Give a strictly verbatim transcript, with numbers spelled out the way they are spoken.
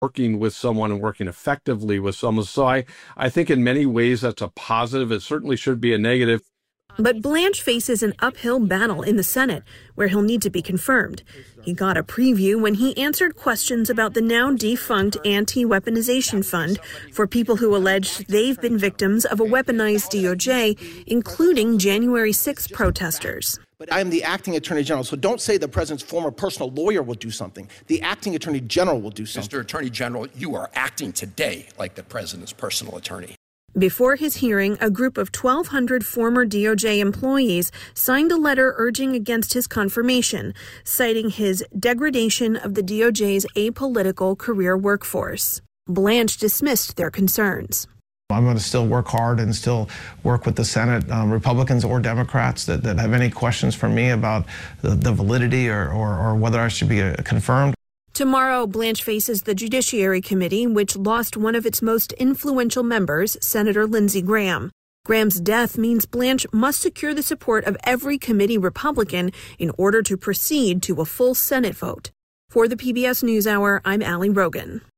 working with someone and working effectively with someone. So I, I think in many ways that's a positive. It certainly should be a negative. But Blanche faces an uphill battle in the Senate, where he'll need to be confirmed. He got a preview when he answered questions about the now defunct Anti-Weaponization Fund for people who alleged they've been victims of a weaponized D O J, including January sixth protesters. But I am the acting attorney general, so don't say the president's former personal lawyer will do something. The acting attorney general will do something. Mister Attorney General, you are acting today like the president's personal attorney. Before his hearing, a group of twelve hundred former D O J employees signed a letter urging against his confirmation, citing his degradation of the D O J's apolitical career workforce. Blanche dismissed their concerns. I'm going to still work hard and still work with the Senate, um, Republicans or Democrats that, that have any questions for me about the, the validity or, or, or whether I should be uh, confirmed. Tomorrow, Blanche faces the Judiciary Committee, which lost one of its most influential members, Senator Lindsey Graham. Graham's death means Blanche must secure the support of every committee Republican in order to proceed to a full Senate vote. For the P B S NewsHour, I'm Allie Rogan.